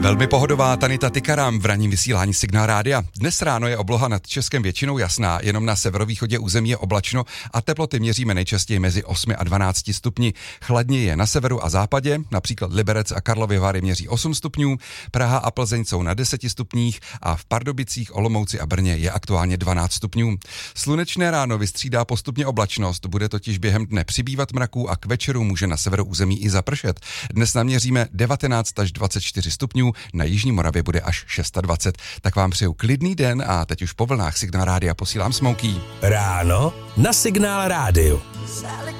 Velmi pohodová Tanita Tikaram v ranním vysílání Signál rádia. Dnes ráno je obloha nad Českem většinou jasná, jenom na severovýchodě území je oblačno a teploty měříme nejčastěji mezi 8 a 12 stupni. Chladněji je na severu a západě, například Liberec a Karlovy Vary měří 8 stupňů, Praha a Plzeň jsou na 10 stupních a v Pardubicích, Olomouci a Brně je aktuálně 12 stupňů. Slunečné ráno vystřídá postupně oblačnost, bude totiž během dne přibývat mraků a k večeru může na severu území i zapršet. Dnes naměříme 19 až 24 stupňů, na jižní Moravě bude až 26. Tak vám přeju klidný den a teď už po vlnách Signál rádia posílám Smokey. Ráno na Signál rádiu.